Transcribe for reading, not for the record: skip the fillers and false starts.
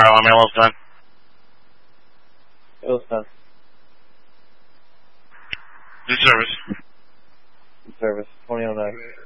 Bravo, I'm almost done. Almost done. Good service. Good service. 2009.